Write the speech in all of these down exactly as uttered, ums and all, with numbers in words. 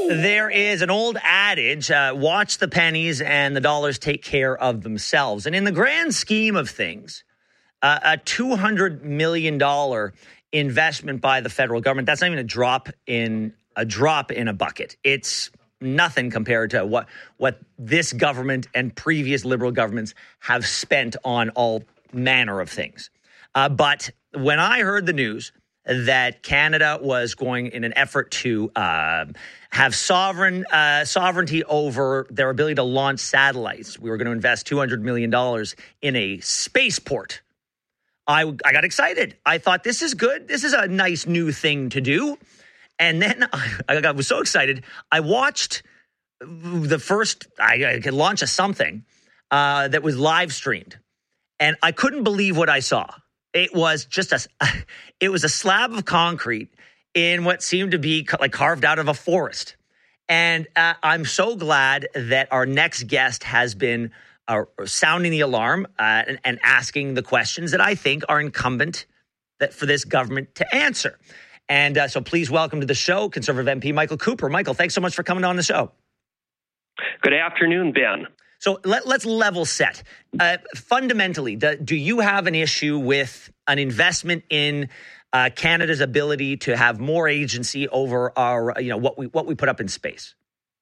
There is an old adage, uh, watch the pennies and the dollars take care of themselves. And in the grand scheme of things, uh, a two hundred million dollars investment by the federal government, that's not even a drop in a drop in a bucket. It's nothing compared to what, what this government and previous Liberal governments have spent on all manner of things. Uh, but when I heard the news that Canada was going in an effort to uh, have sovereign uh, sovereignty over their ability to launch satellites, we were going to invest two hundred million dollars in a spaceport. I, I got excited. I thought, this is good. This is a nice new thing to do. And then I, I got, was so excited. I watched the first, I, I could launch a something uh, that was live streamed. And I couldn't believe what I saw. It was just a, it was a slab of concrete in what seemed to be like carved out of a forest. And uh, I'm so glad that our next guest has been uh, sounding the alarm uh, and, and asking the questions that I think are incumbent that for this government to answer. And uh, so please welcome to the show, Conservative M P Michael Cooper. Michael, thanks so much for coming on the show. Good afternoon, Ben. So let, let's level set. Uh, fundamentally, do, do you have an issue with an investment in uh, Canada's ability to have more agency over our, you know, what we what we put up in space?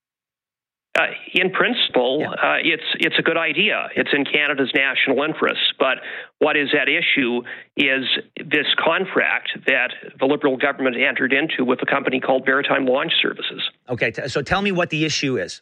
Uh, in principle, yeah. uh, it's it's a good idea. It's in Canada's national interests. But what is at issue is this contract that the Liberal government entered into with a company called Maritime Launch Services. Okay, t- so tell me what the issue is.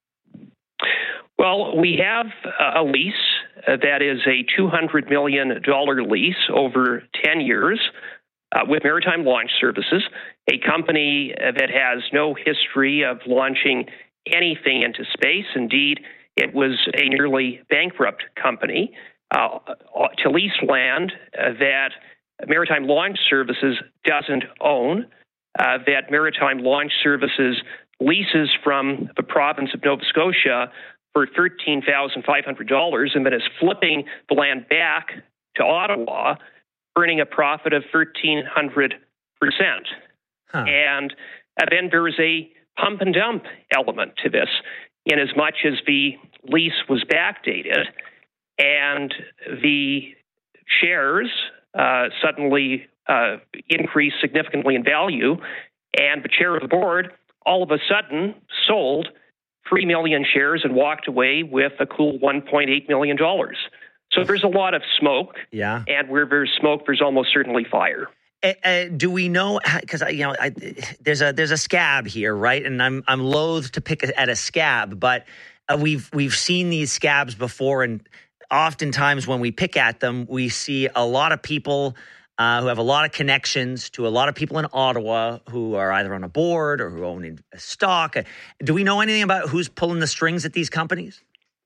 Well, we have a lease uh, that is a two hundred million dollars lease over ten years uh, with Maritime Launch Services, a company that has no history of launching anything into space. Indeed, it was a nearly bankrupt company uh, to lease land uh, that Maritime Launch Services doesn't own, uh, that Maritime Launch Services leases from the province of Nova Scotia for thirteen thousand five hundred dollars and then is flipping the land back to Ottawa, earning a profit of one thousand three hundred percent. Huh. And uh, then there is a pump and dump element to this, in as much as the lease was backdated and the shares uh, suddenly uh, increased significantly in value, and the chair of the board all of a sudden sold three million shares and walked away with a cool one point eight million dollars. So there's a lot of smoke, yeah. And where there's smoke, there's almost certainly fire. Uh, uh, do we know? Because you know, I, there's a there's a scab here, right? And I'm I'm loath to pick at a scab, but uh, we've we've seen these scabs before, and oftentimes when we pick at them, we see a lot of people uh, who have a lot of connections to a lot of people in Ottawa who are either on a board or who own in stock. Do we know anything about who's pulling the strings at these companies?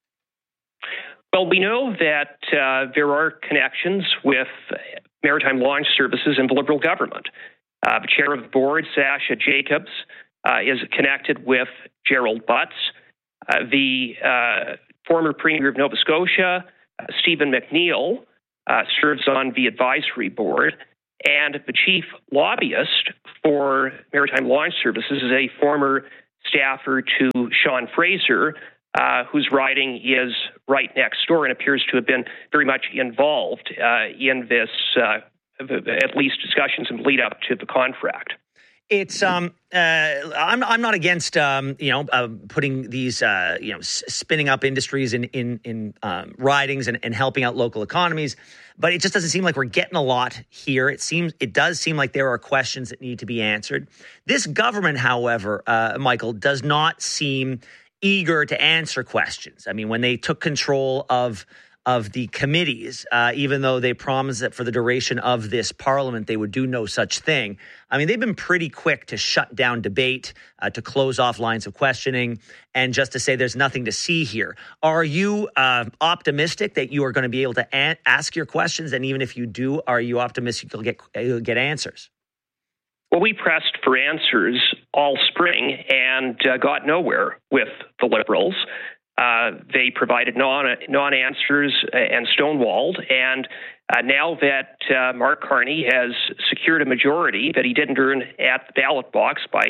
Well, we know that uh, there are connections with Maritime Launch Services and the Liberal government. Uh, the chair of the board, Sasha Jacobs, uh, is connected with Gerald Butts. Uh, the uh, former Premier of Nova Scotia, uh, Stephen McNeil, uh, serves on the advisory board. And the chief lobbyist for Maritime Launch Services is a former staffer to Sean Fraser, Uh, whose riding is right next door and appears to have been very much involved uh, in this, uh, at least discussions and lead up to the contract. It's um, uh, I'm I'm not against um, you know, uh, putting these uh, you know, s- spinning up industries in in in um, ridings and, and helping out local economies, but it just doesn't seem like we're getting a lot here. It seems it does seem like there are questions that need to be answered. This government, however, uh, Michael, does not seem eager to answer questions. I mean, when they took control of of the committees, uh, even though they promised that for the duration of this parliament they would do no such thing, I mean, they've been pretty quick to shut down debate, uh, to close off lines of questioning, and just to say there's nothing to see here. Are you uh, optimistic that you are going to be able to a- ask your questions? And even if you do, are you optimistic you'll get you'll get answers? Well, we pressed for answers all spring and uh, got nowhere with the Liberals. Uh, they provided non, non-answers and stonewalled. And uh, now that uh, Mark Carney has secured a majority that he didn't earn at the ballot box by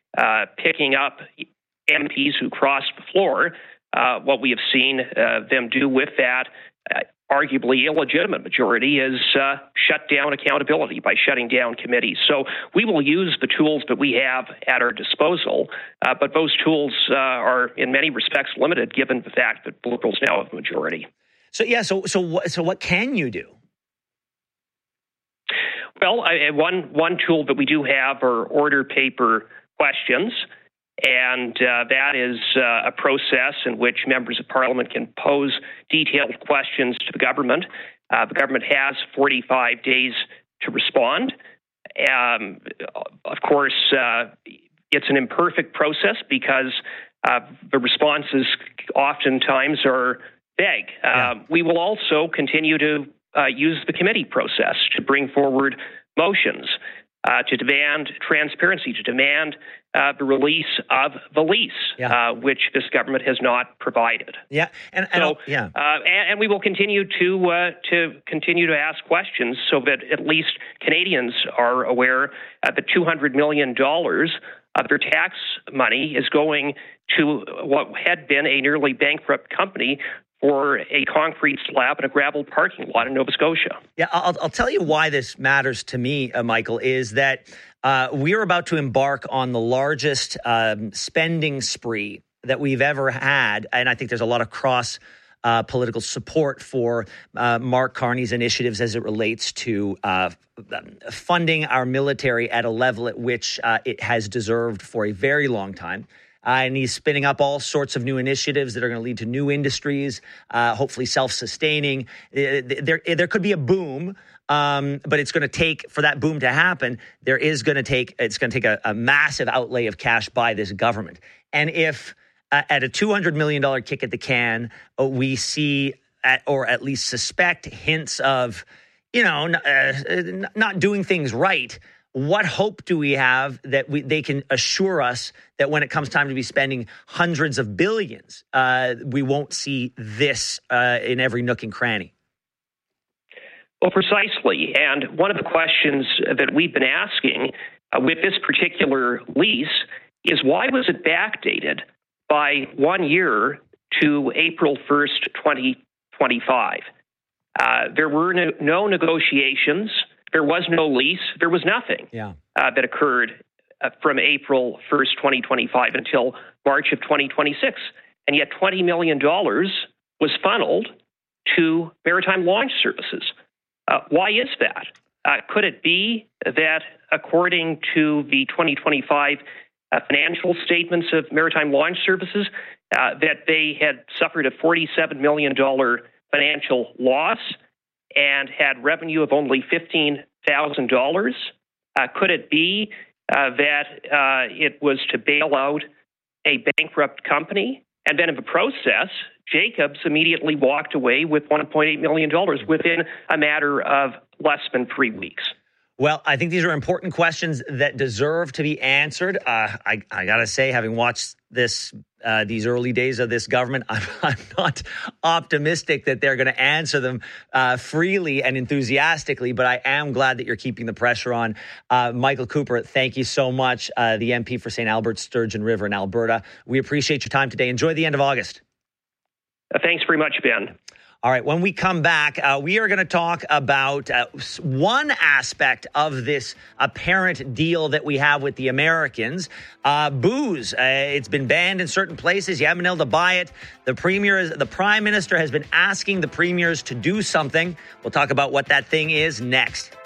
uh, picking up M Ps who crossed the floor. Uh, what we have seen uh, them do with that uh, arguably illegitimate majority is uh, shut down accountability by shutting down committees. So we will use the tools that we have at our disposal, uh, but those tools uh, are in many respects limited given the fact that Liberals now have a majority. So, yeah, so so what, so what can you do? Well, I, one, one tool that we do have are order paper questions. And uh, that is uh, a process in which members of Parliament can pose detailed questions to the government. Uh, the government has forty-five days to respond. Um, of course, uh, it's an imperfect process because uh, the responses oftentimes are vague. Yeah. Uh, we will also continue to uh, use the committee process to bring forward motions, uh, to demand transparency, to demand Uh, the release of the lease, yeah. uh, which this government has not provided. Yeah, and, and so yeah, uh, and, and we will continue to uh, to continue to ask questions so that at least Canadians are aware that the two hundred million dollars of their tax money is going to what had been a nearly bankrupt company for a concrete slab and a gravel parking lot in Nova Scotia. Yeah, I'll, I'll tell you why this matters to me, uh, Michael, is that uh, we're about to embark on the largest um, spending spree that we've ever had. And I think there's a lot of cross uh, political support for uh, Mark Carney's initiatives as it relates to uh, funding our military at a level at which uh, it has deserved for a very long time. Uh, and he's spinning up all sorts of new initiatives that are going to lead to new industries, uh, hopefully self-sustaining. There, there could be a boom, um, but it's going to take, for that boom to happen, there is going to take, it's going to take a, a massive outlay of cash by this government. And if uh, at a two hundred million dollars kick at the can, uh, we see, at, or at least suspect hints of, you know, uh, not doing things right, what hope do we have that we, they can assure us that when it comes time to be spending hundreds of billions, uh, we won't see this uh, in every nook and cranny? Well, precisely. And one of the questions that we've been asking uh, with this particular lease is why was it backdated by one year to April first, twenty twenty-five? Uh, there were no, no negotiations. There was no lease. There was nothing yeah. uh, that occurred uh, from April first, twenty twenty-five until March of twenty twenty-six. And yet twenty million dollars was funneled to Maritime Launch Services. Uh, why is that? Uh, could it be that according to the twenty twenty-five uh, financial statements of Maritime Launch Services, uh, that they had suffered a forty-seven million dollars financial loss and had revenue of only fifteen thousand dollars? Uh, could it be uh, that uh, it was to bail out a bankrupt company? And then in the process, Jacobs immediately walked away with one point eight million dollars within a matter of less than three weeks. Well, I think these are important questions that deserve to be answered. Uh, I, I got to say, having watched this, uh, these early days of this government, I'm, I'm not optimistic that they're going to answer them uh, freely and enthusiastically, but I am glad that you're keeping the pressure on. Uh, Michael Cooper, thank you so much, uh, the M P for Saint Albert, Sturgeon River in Alberta. We appreciate your time today. Enjoy the end of August. Uh, thanks very much, Ben. All right, when we come back, uh, we are going to talk about uh, one aspect of this apparent deal that we have with the Americans. Uh, booze. Uh, it's been banned in certain places. You haven't been able to buy it. The premier, the prime minister has been asking the premiers to do something. We'll talk about what that thing is next.